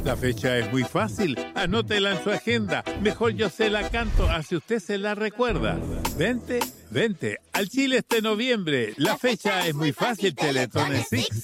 La fecha es muy fácil. Anótela en su agenda. Mejor yo se la canto, así usted se la recuerda. Vente al Chile este noviembre. La fecha es muy fácil, Teletón en Six.